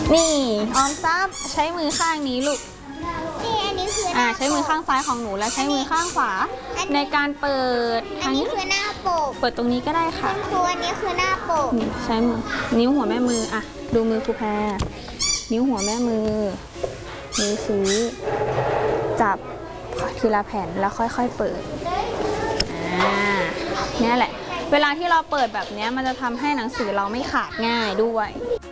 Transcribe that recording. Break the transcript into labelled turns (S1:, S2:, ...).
S1: นี่ออมทรัพย์ใช้มือข้างนี้ลูก
S2: นี่อันนี้คือหน้า
S1: ใช้มือข้างซ้ายของหนูและใช้มือข้างขวาในการเปิด
S2: อันนี้คือหน้าปก
S1: เปิดตรงนี้ก็ได้ค่ะ
S2: ครูอันนี้คือหน้าปก
S1: ใช้มือนิ้วหัวแม่มืออ่ะดูมือครูแพรนิ้วหัวแม่มือนิ้วชี้จับทีละแผ่นแล้วค่อยๆเปิดเนี่ยแหละเวลาที่เราเปิดแบบนี้มันจะทำให้หนังสือเราไม่ขาดง่ายด้วย